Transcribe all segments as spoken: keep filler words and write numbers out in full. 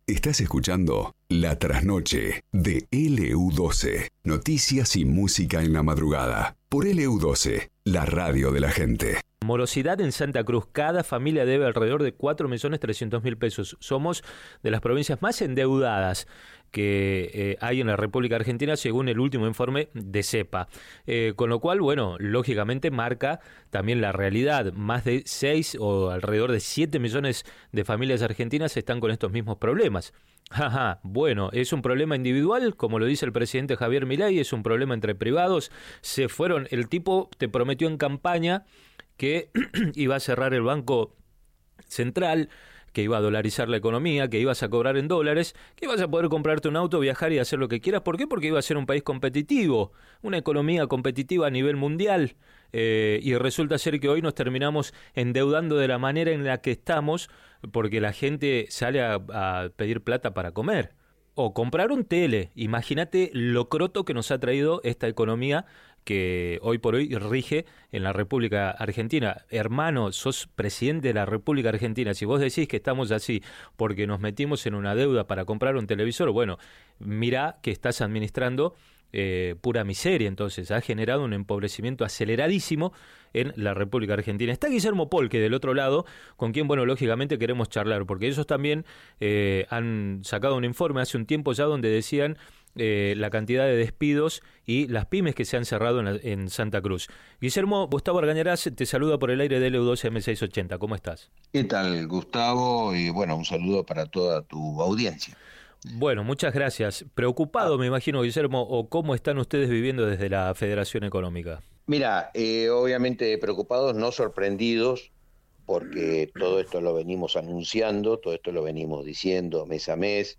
Estás escuchando La Trasnoche de L U doce. Noticias y música en la madrugada. Por L U doce, la radio de la gente. Morosidad en Santa Cruz. Cada familia debe alrededor de cuatro millones trescientos mil pesos. Somos de las provincias más endeudadas que eh, hay en la República Argentina, según el último informe de CEPA. Eh, con lo cual, bueno, lógicamente marca también la realidad. Más de seis o alrededor de siete millones de familias argentinas están con estos mismos problemas. Ajá, bueno, es un problema individual, como lo dice el presidente Javier Milei, es un problema entre privados. Se fueron, el tipo te prometió en campaña que iba a cerrar el Banco Central, que iba a dolarizar la economía, que ibas a cobrar en dólares, que ibas a poder comprarte un auto, viajar y hacer lo que quieras. ¿Por qué? Porque iba a ser un país competitivo, una economía competitiva a nivel mundial, eh, y resulta ser que hoy nos terminamos endeudando de la manera en la que estamos, porque la gente sale a, a pedir plata para comer. O comprar un tele. Imagínate lo croto que nos ha traído esta economía que hoy por hoy rige en la República Argentina. Hermano, sos presidente de la República Argentina. Si vos decís que estamos así porque nos metimos en una deuda para comprar un televisor, bueno, mirá que estás administrando Eh, pura miseria. Entonces ha generado un empobrecimiento aceleradísimo en la República Argentina. Está Guillermo Polque del otro lado, con quien, bueno, lógicamente queremos charlar, porque ellos también eh, han sacado un informe hace un tiempo ya donde decían eh, la cantidad de despidos y las pymes que se han cerrado en, la, en Santa Cruz. Guillermo, Gustavo Argañarás te saluda por el aire de L U doce M seiscientos ochenta. ¿Cómo estás? ¿Qué tal, Gustavo? Y bueno, un saludo para toda tu audiencia. Bueno, muchas gracias. Preocupado, me imagino, Guillermo, o cómo están ustedes viviendo desde la Federación Económica. Mira, eh, obviamente preocupados, no sorprendidos, porque todo esto lo venimos anunciando, todo esto lo venimos diciendo mes a mes.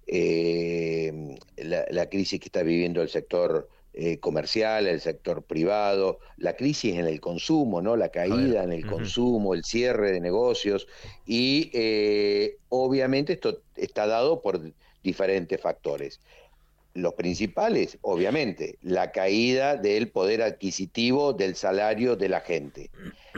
Eh, la, la crisis que está viviendo el sector eh, comercial, el sector privado, la crisis en el consumo, ¿no? La caída en el uh-huh. consumo, el cierre de negocios, y eh, obviamente esto está dado por diferentes factores. Los principales, obviamente, la caída del poder adquisitivo del salario de la gente.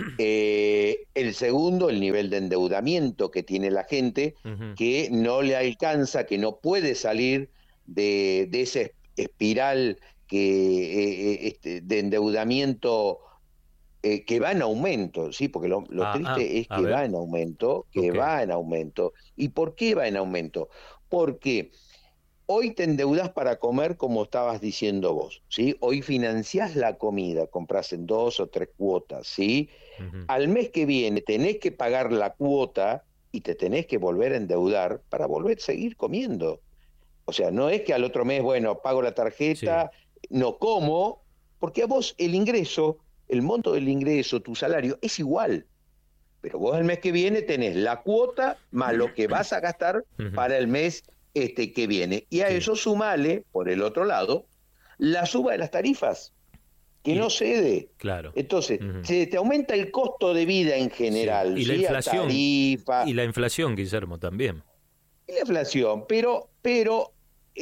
Eh, el segundo, el nivel de endeudamiento que tiene la gente, uh-huh. que no le alcanza, que no puede salir de, de esa espiral que, eh, este, de endeudamiento eh, que va en aumento, ¿sí? Porque lo, lo ah, triste ah, es que va en aumento, que okay. va en aumento. ¿Y por qué va en aumento? Porque hoy te endeudas para comer, como estabas diciendo vos, ¿sí? Hoy financiás la comida, compras en dos o tres cuotas, ¿sí? Uh-huh. Al mes que viene tenés que pagar la cuota y te tenés que volver a endeudar para volver a seguir comiendo. O sea, no es que al otro mes, bueno, pago la tarjeta, sí. no como, porque a vos el ingreso, el monto del ingreso, tu salario, es igual. Pero vos el mes que viene tenés la cuota más lo que vas a gastar uh-huh. para el mes este que viene. Y a sí. eso sumale, por el otro lado, la suba de las tarifas, que y, no cede. Claro. Entonces, uh-huh. se te aumenta el costo de vida en general. Sí. Y ¿sí? la inflación. Tarifa, y la inflación, Guillermo, también. Y la inflación, pero, pero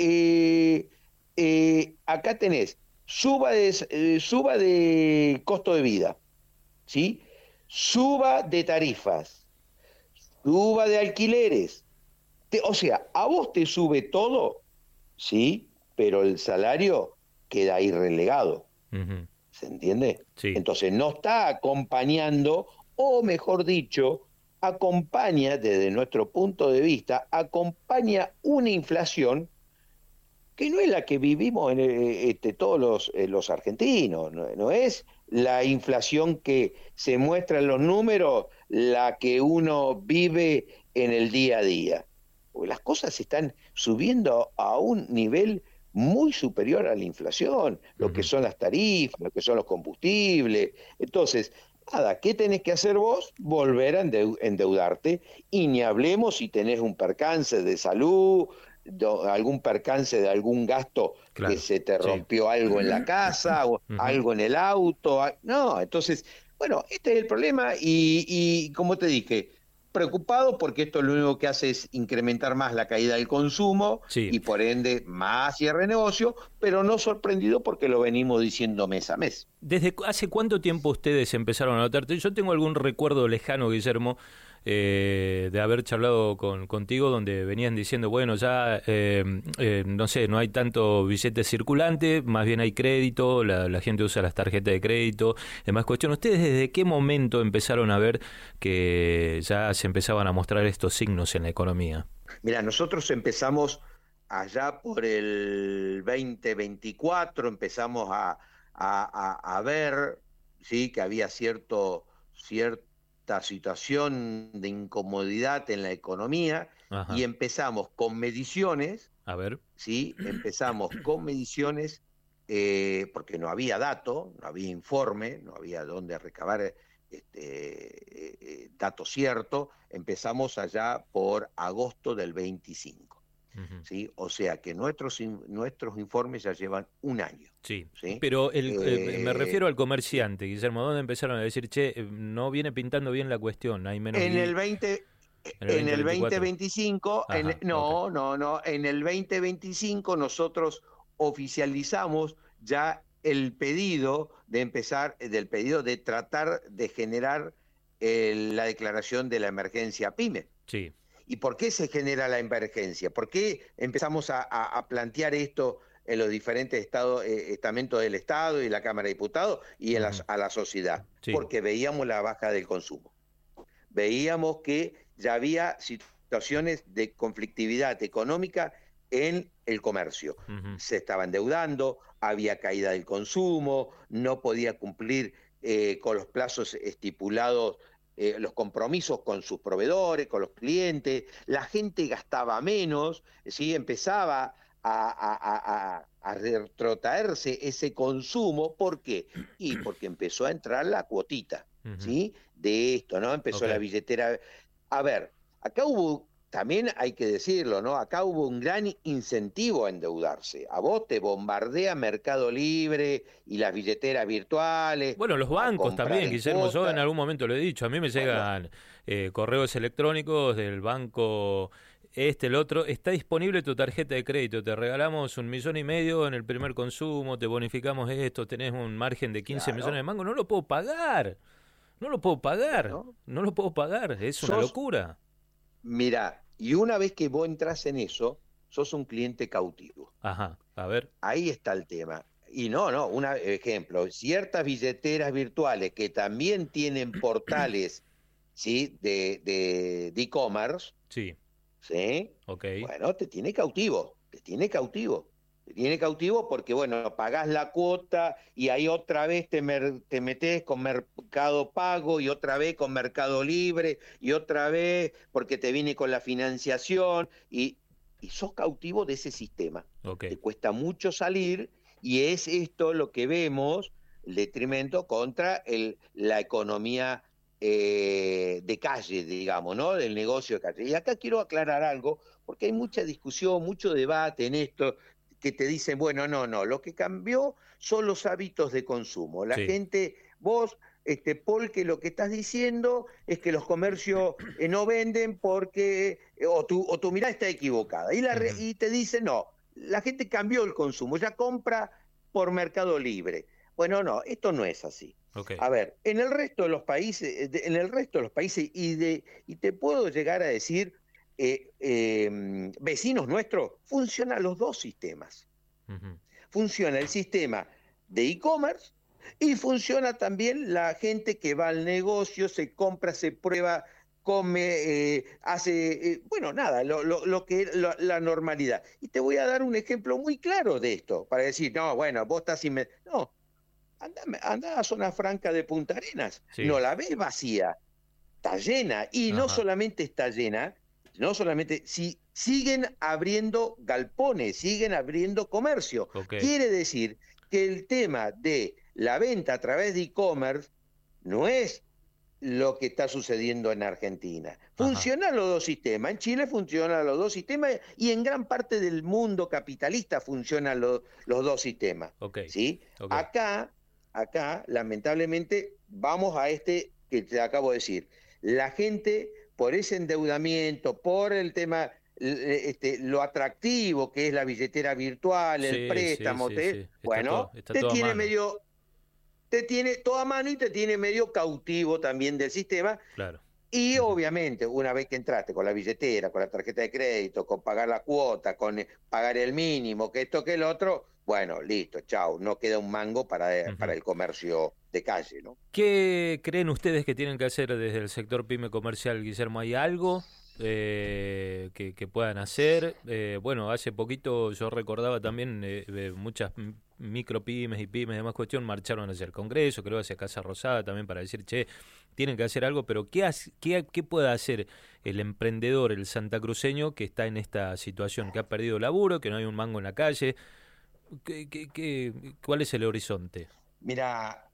eh, eh, acá tenés suba de, eh, suba de costo de vida, ¿sí? Suba de tarifas, suba de alquileres. Te, o sea, a vos te sube todo, ¿sí? Pero el salario queda ahí relegado. Uh-huh. ¿Se entiende? Sí. Entonces no está acompañando, o mejor dicho, acompaña, desde nuestro punto de vista, acompaña una inflación que no es la que vivimos en, este, todos los, eh, los argentinos, no, no es la inflación que se muestra en los números, la que uno vive en el día a día. Porque las cosas están subiendo a un nivel muy superior a la inflación, lo uh-huh. que son las tarifas, lo que son los combustibles. Entonces, nada, ¿qué tenés que hacer vos? Volver a endeudarte, y ni hablemos si tenés un percance de salud, do, algún percance de algún gasto, claro, que se te rompió sí. algo en la casa, o uh-huh. algo en el auto. No, entonces, bueno, este es el problema, y, y como te dije, preocupado porque esto lo único que hace es incrementar más la caída del consumo sí. y por ende más cierre de negocio, pero no sorprendido porque lo venimos diciendo mes a mes. ¿Desde hace cuánto tiempo ustedes empezaron a notar? Yo tengo algún recuerdo lejano, Guillermo, eh, de haber charlado con, contigo, donde venían diciendo, bueno, ya, eh, eh, no sé, no hay tanto billete circulante, más bien hay crédito, la, la gente usa las tarjetas de crédito, demás cuestión. ¿Ustedes desde qué momento empezaron a ver que ya se empezaban a mostrar estos signos en la economía? Mira, nosotros empezamos allá por el veinte veinticuatro, empezamos a, a, a, a ver, sí, que había cierto, cierta situación de incomodidad en la economía. Ajá. Y empezamos con mediciones, a ver, sí, empezamos con mediciones eh, porque no había dato, no había informe, no había dónde recabar este, eh, dato cierto. Empezamos allá por agosto del veinticinco. Uh-huh. ¿Sí? O sea que nuestros, nuestros informes ya llevan un año. Sí, ¿sí? Pero el, eh, me refiero al comerciante, Guillermo, ¿dónde empezaron a decir, che, no viene pintando bien la cuestión, hay menos... En el veinte... En el veinte veinticinco, Ajá, en, no, okay. no, no, en el veinte veinticinco nosotros oficializamos ya el pedido de empezar, del pedido de tratar de generar eh, la declaración de la emergencia PYME. Sí. ¿Y por qué se genera la emergencia? ¿Por qué empezamos a, a, a plantear esto en los diferentes estados, eh, estamentos del Estado y la Cámara de Diputados y en uh-huh. la, a la sociedad? Sí. Porque veíamos la baja del consumo. Veíamos que ya había situaciones de conflictividad económica en el comercio. Uh-huh. Se estaba endeudando, había caída del consumo, no podía cumplir eh, con los plazos estipulados, eh, los compromisos con sus proveedores, con los clientes, la gente gastaba menos, ¿sí? Empezaba a, a, a, a retrotraerse ese consumo. ¿Por qué? Y porque empezó a entrar la cuotita, uh-huh. ¿sí? De esto, ¿no? Empezó okay. la billetera. A ver, acá hubo, también hay que decirlo, ¿no? Acá hubo un gran incentivo a endeudarse. A vos te bombardea Mercado Libre y las billeteras virtuales. Bueno, los bancos también, Guillermo, yo en algún momento lo he dicho, a mí me llegan bueno. eh, correos electrónicos del banco este, el otro, está disponible tu tarjeta de crédito, te regalamos un millón y medio en el primer consumo, te bonificamos esto, tenés un margen de quince claro. millones de mangos, no lo puedo pagar. No lo puedo pagar, ¿no? no lo puedo pagar, es sos, una locura. Mirá, y una vez que vos entras en eso, sos un cliente cautivo. Ajá, a ver. Ahí está el tema. Y no, no, un ejemplo, ciertas billeteras virtuales que también tienen portales, ¿sí? De, de, de e-commerce. Sí. ¿Sí? Ok. Bueno, te tiene cautivo, te tiene cautivo. Te tiene cautivo porque, bueno, pagás la cuota y ahí otra vez te, mer- te metés con Mercado Pago y otra vez con Mercado Libre y otra vez porque te viene con la financiación y, y sos cautivo de ese sistema. Okay. Te cuesta mucho salir y es esto lo que vemos, el detrimento contra el, la economía eh, de calle, digamos, ¿no? Del negocio de calle. Y acá quiero aclarar algo porque hay mucha discusión, mucho debate en esto, que te dicen, bueno, no, no, lo que cambió son los hábitos de consumo. La sí. gente, vos, este, Paul, que lo que estás diciendo es que los comercios eh, no venden porque, eh, o, tu, o tu mirada está equivocada. Y, la, uh-huh. y te dicen, no, la gente cambió el consumo, ya compra por Mercado Libre. Bueno, no, esto no es así. Okay. A ver, en el resto de los países, en el resto de los países, y, de, y te puedo llegar a decir, Eh, eh, vecinos nuestros, funcionan los dos sistemas. Uh-huh. Funciona el sistema de e-commerce y funciona también la gente que va al negocio, se compra, se prueba, come, eh, hace, eh, bueno, nada, lo, lo, lo que lo, la normalidad. Y te voy a dar un ejemplo muy claro de esto, para decir, no, bueno, vos estás sin... No, anda, anda a Zona Franca de Punta Arenas, sí. no la ves vacía, está llena, y Ajá. no solamente está llena, no solamente, si siguen abriendo galpones, siguen abriendo comercio. Okay. Quiere decir que el tema de la venta a través de e-commerce no es lo que está sucediendo en Argentina. Funcionan los dos sistemas. En Chile funcionan los dos sistemas y en gran parte del mundo capitalista funcionan lo, los dos sistemas. Okay. ¿Sí? Okay. Acá, acá, lamentablemente, vamos a este que te acabo de decir. La gente, por ese endeudamiento, por el tema, este, lo atractivo que es la billetera virtual, sí, el préstamo, sí, te, sí, sí. bueno, todo, está te todo tiene a mano. medio, te tiene todo a mano y te tiene medio cautivo también del sistema. Claro. Y obviamente, una vez que entraste con la billetera, con la tarjeta de crédito, con pagar la cuota, con pagar el mínimo, que esto, que el otro, bueno, listo, chao, no queda un mango para, Uh-huh. para el comercio de calle, ¿no? ¿Qué creen ustedes que tienen que hacer desde el sector pyme comercial, Guillermo? ¿Hay algo eh, que, que puedan hacer? Eh, bueno, hace poquito yo recordaba también eh, eh, muchas micro pymes y pymes de más cuestión marcharon hacia el Congreso, creo hacia Casa Rosada también para decir, che, tienen que hacer algo, pero ¿qué, qué, qué puede hacer el emprendedor, el santacruceño que está en esta situación, que ha perdido laburo, que no hay un mango en la calle? ¿Qué, qué, qué, ¿Cuál es el horizonte? Mira,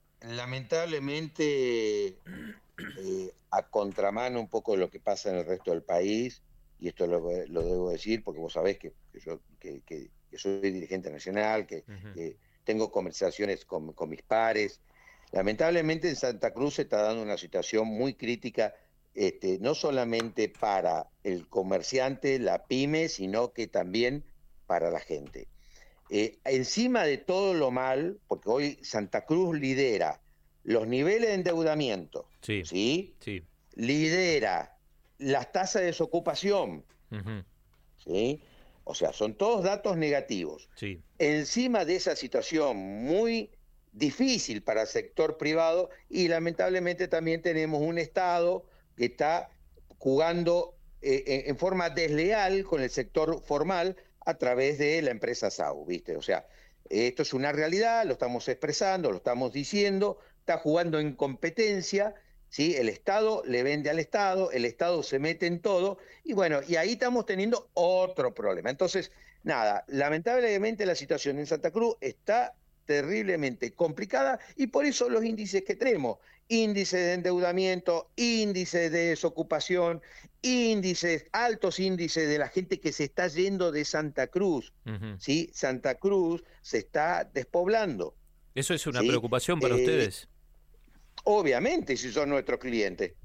lamentablemente, eh, a contramano un poco de lo que pasa en el resto del país, y esto lo, lo debo decir porque vos sabés que, que yo que, que, que soy dirigente nacional, que, uh-huh. que tengo conversaciones con, con mis pares. Lamentablemente en Santa Cruz se está dando una situación muy crítica, este, no solamente para el comerciante, la pyme, sino que también para la gente. Eh, encima de todo lo mal, porque hoy Santa Cruz lidera los niveles de endeudamiento, sí, ¿sí? Sí. lidera las tasas de desocupación, uh-huh. ¿sí? O sea, son todos datos negativos. Sí. Encima de esa situación muy difícil para el sector privado, y lamentablemente también tenemos un Estado que está jugando eh, en forma desleal con el sector formal a través de la empresa S A U, ¿viste? O sea, esto es una realidad, lo estamos expresando, lo estamos diciendo, está jugando en competencia, ¿sí? El Estado le vende al Estado, el Estado se mete en todo, y bueno, y ahí estamos teniendo otro problema. Entonces, nada, lamentablemente la situación en Santa Cruz está terriblemente complicada, y por eso los índices que tenemos, índices de endeudamiento, índices de desocupación, índices, altos índices de la gente que se está yendo de Santa Cruz, uh-huh. ¿sí? Santa Cruz se está despoblando. ¿Eso es una ¿sí? preocupación para eh, ustedes? Obviamente, si son nuestros clientes.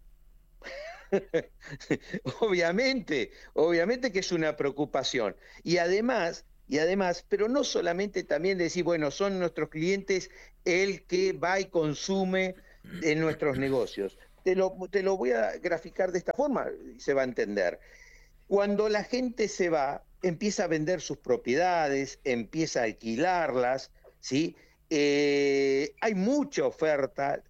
obviamente, obviamente que es una preocupación. Y además, y además, pero no solamente también decir, bueno, son nuestros clientes el que va y consume en nuestros negocios. Te lo, te lo voy a graficar de esta forma, se va a entender. Cuando la gente se va, empieza a vender sus propiedades, empieza a alquilarlas, ¿sí? Eh, hay mucha oferta,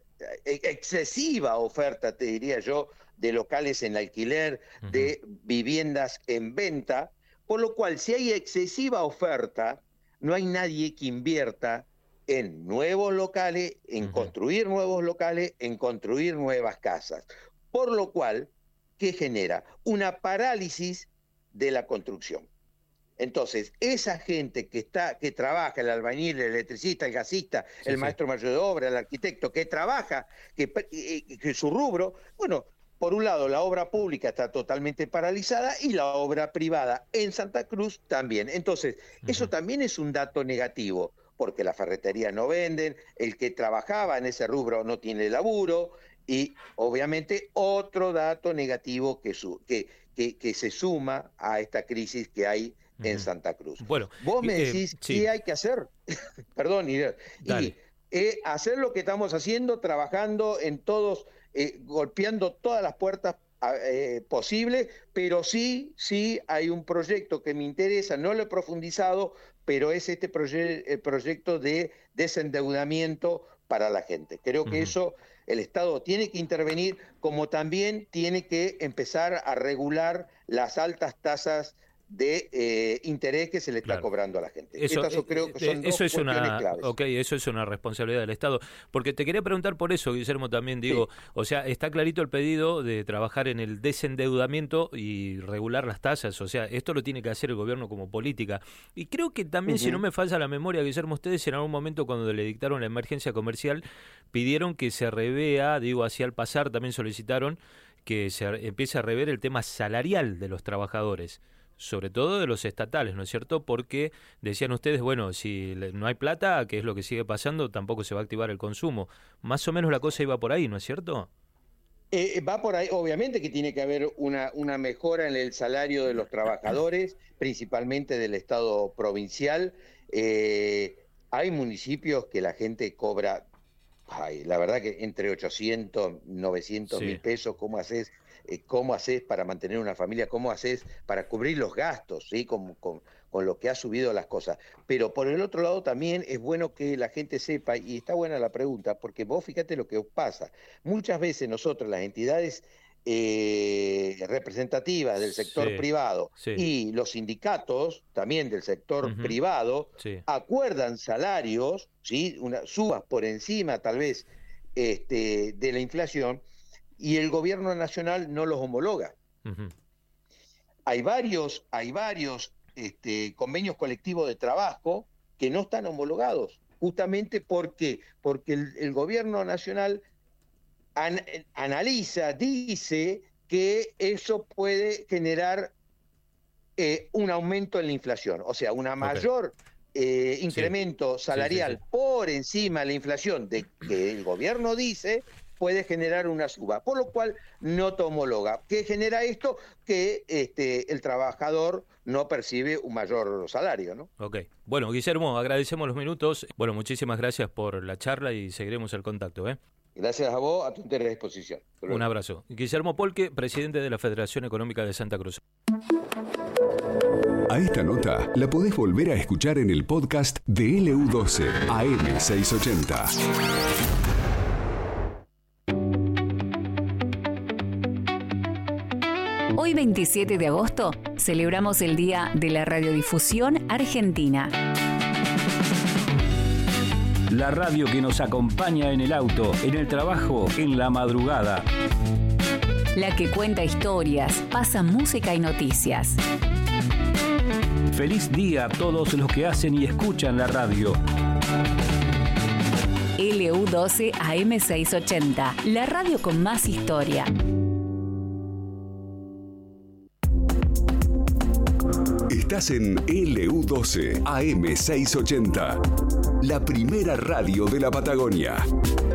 excesiva oferta, te diría yo, de locales en alquiler, uh-huh. de viviendas en venta, por lo cual si hay excesiva oferta, no hay nadie que invierta en nuevos locales, en uh-huh. construir nuevos locales, en construir nuevas casas. Por lo cual, ¿qué genera? Una parálisis de la construcción. Entonces, esa gente que está, que trabaja, el albañil, el electricista, el gasista, sí, el sí. maestro mayor de obra, el arquitecto, que trabaja, que, que, que su rubro, bueno, por un lado la obra pública está totalmente paralizada y la obra privada en Santa Cruz también. Entonces, uh-huh. eso también es un dato negativo, porque las ferreterías no venden, el que trabajaba en ese rubro no tiene laburo, y obviamente otro dato negativo que, su, que, que, que se suma a esta crisis que hay en Santa Cruz. Bueno, vos me decís, eh, sí. ¿qué hay que hacer? Perdón, y, y eh, hacer lo que estamos haciendo, trabajando en todos, eh, golpeando todas las puertas eh, posibles, pero sí, sí hay un proyecto que me interesa, no lo he profundizado, pero es este proye- el proyecto de desendeudamiento para la gente. Creo que uh-huh. eso el Estado tiene que intervenir, como también tiene que empezar a regular las altas tasas de eh, interés que se le está claro. cobrando a la gente. Eso, Estas yo creo que son eh, dos eso es cuestiones una, claves. Ok, eso es una responsabilidad del Estado. Porque te quería preguntar por eso, Guillermo, también digo, sí. o sea, está clarito el pedido de trabajar en el desendeudamiento y regular las tasas, o sea, esto lo tiene que hacer el gobierno como política. Y creo que también, uh-huh. si no me falla la memoria, Guillermo, ustedes en algún momento cuando le dictaron la emergencia comercial, pidieron que se revea, digo, hacia el pasar, también solicitaron que se empiece a rever el tema salarial de los trabajadores, sobre todo de los estatales, ¿no es cierto? Porque decían ustedes, bueno, si no hay plata, que es lo que sigue pasando, tampoco se va a activar el consumo. Más o menos la cosa iba por ahí, ¿no es cierto? Eh, va por ahí, obviamente que tiene que haber una, una mejora en el salario de los trabajadores, principalmente del Estado provincial. Eh, hay municipios que la gente cobra Ay, la verdad que entre ochocientos, novecientos Sí. mil pesos, ¿cómo haces? Eh, ¿Cómo haces para mantener una familia? ¿Cómo haces para cubrir los gastos? ¿Sí? Con, con, con lo que ha subido las cosas. Pero por el otro lado también es bueno que la gente sepa, y está buena la pregunta, porque vos fíjate lo que pasa. Muchas veces nosotros, las entidades eh, representativas del sector Sí, privado sí. y los sindicatos también del sector Ujú. privado Sí. acuerdan salarios, ¿sí? Una, subas por encima tal vez este, de la inflación, y el gobierno nacional no los homologa. Ujú. Hay varios, hay varios este, convenios colectivos de trabajo que no están homologados, justamente porque, porque el, el gobierno nacional an, analiza, dice que eso puede generar eh, un aumento en la inflación, o sea, una mayor eh, incremento Sí. salarial Sí, sí, sí. por encima de la inflación de que el gobierno dice puede generar una suba, por lo cual no te homologa. ¿Qué genera esto? Que este, el trabajador no percibe un mayor salario, ¿no? Ok. Bueno, Guillermo, agradecemos los minutos. Bueno, muchísimas gracias por la charla y seguiremos el contacto, ¿eh? Gracias a vos, a tu entera disposición. Un abrazo. Guillermo Polque, presidente de la Federación Económica de Santa Cruz. A esta nota la podés volver a escuchar en el podcast de L U doce A M seiscientos ochenta. Hoy, veintisiete de agosto, celebramos el Día de la Radiodifusión Argentina. La radio que nos acompaña en el auto, en el trabajo, en la madrugada. La que cuenta historias, pasa música y noticias. Feliz día a todos los que hacen y escuchan la radio. L U doce A M seiscientos ochenta, la radio con más historia. Estás en L U doce A M seiscientos ochenta, la primera radio de la Patagonia.